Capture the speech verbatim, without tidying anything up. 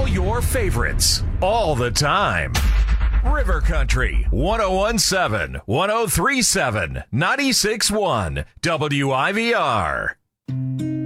all your favorites, all the time. River Country, one oh one point seven, one oh three point seven, ninety-six point one, W I V R.